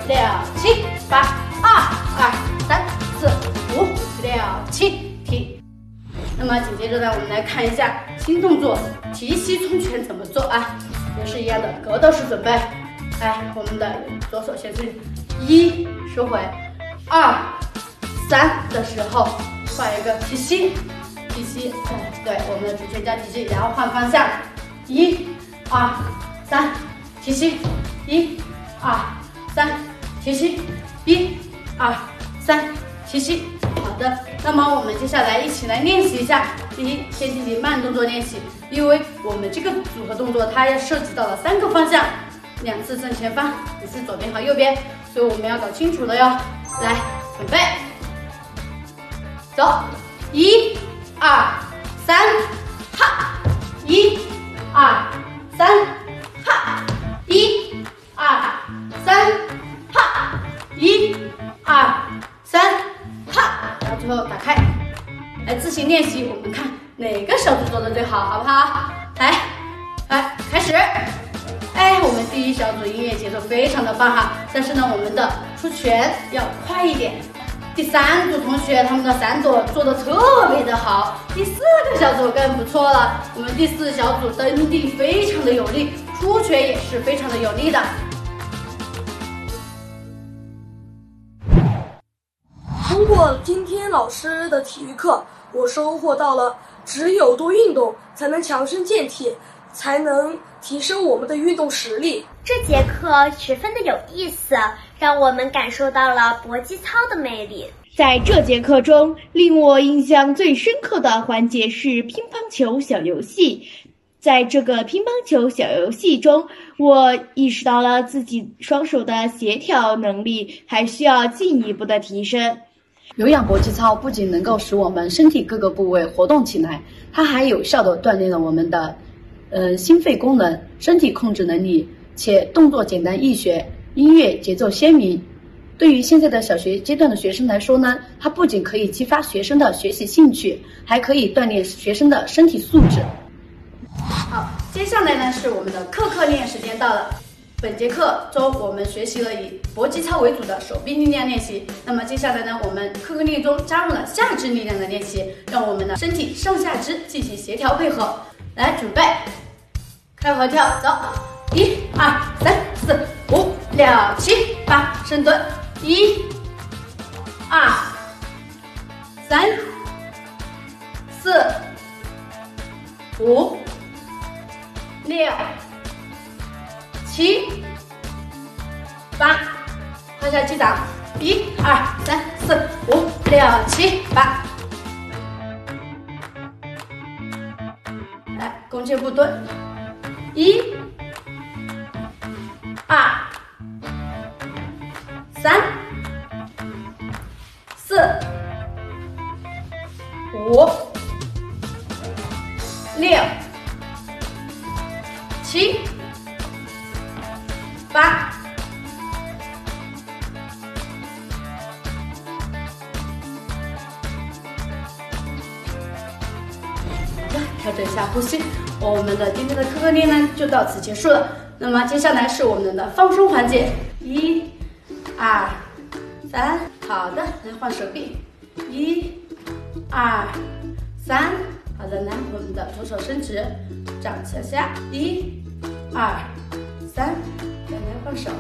6、7、8、2、3、4、5、6、7，停。那么紧接着呢，我们来看一下新动作提膝冲拳怎么做啊？也是一样的，格斗式准备。来，我们的左手先是1收回，2、3的时候换一个提膝，提膝，对，我们的主拳加提膝，然后换方向，1、2、3，提膝，1、2、3，提膝，1、2、3，提膝。好的，那么我们接下来一起来练习一下。第一，先进行慢动作练习，因为我们这个组合动作它要涉及到了3个方向，2次正前方，1次左边和右边，所以我们要搞清楚了哟。来，准备，走，1、2、3，哈，1、2、3，哈，1、2、3，哈，1、2、3，哈，然后最后打开。来自行练习，我们看哪个小组做的最好，好不好？来，开始。我们第一小组音乐节奏非常的棒哈，但是呢，我们的出拳要快一点。第3组同学他们的3朵做的特别的好，第4个小组更不错了。我们第4小组蹬地非常的有力，出拳也是非常的有力的。 通过今天老师的体育课，我收获到了只有多运动才能强身健体，才能提升我们的运动实力。 这节课十分的有意思，让我们感受到了搏击操的魅力。 在这节课中，令我印象最深刻的环节是乒乓球小游戏。在这个乒乓球小游戏中，我意识到了自己双手的协调能力还需要进一步的提升。 有氧搏击操不仅能够使我们身体各个部位活动起来，它还有效地锻炼了我们的心肺功能、身体控制能力，且动作简单易学，音乐节奏鲜明。对于现在的小学阶段的学生来说呢，它不仅可以激发学生的学习兴趣，还可以锻炼学生的身体素质。 好，接下来呢是我们的课练时间到了。本节课中，我们学习了以搏击操为主的手臂力量练习。那么接下来呢，我们课练中加入了下肢力量的练习，让我们的身体上下肢进行协调配合。来，准备，开合跳，走，1、2、3、4、5、6、7、8，深蹲，1、2、3、4、5、6、7、8，胯下击掌，1、2、3、4、5、6、7、8。来，弓箭步蹲，1、2、3、4、5、6、7、8。调整一下呼吸，我们的今天的课练呢就到此结束了。那么接下来是我们的放松环节，1、2、3，好的，来换手臂，1、2、3，好的，来我们的左手伸直，掌向下，1、2、3，再来换手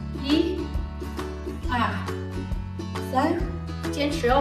，1、2、3，坚持哦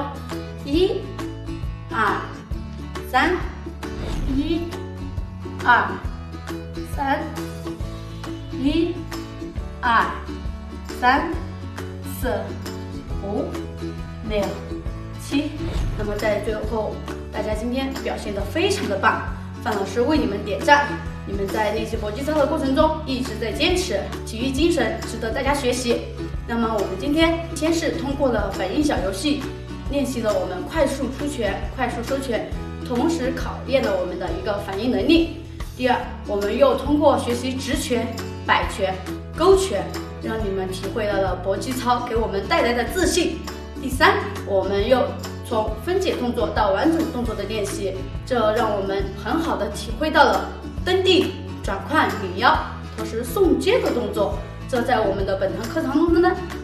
，1、2、3。1、2、3，1、2、3、4、5、6、7。那么在最后，大家今天表现得非常的棒，范老师为你们点赞。你们在练习搏击操的过程中一直在坚持，体育精神值得大家学习。那么我们今天先是通过了反应小游戏，练习了我们快速出拳、快速收拳。同时考验了我们的一个反应能力。第二，我们又通过学习直拳、摆拳、勾拳，让你们体会到了搏击操给我们带来的自信。第三，我们又从分解动作到完整动作的练习，这让我们很好的体会到了蹬地、转胯、拧腰，同时送接的动作。这在我们的本堂课堂中呢，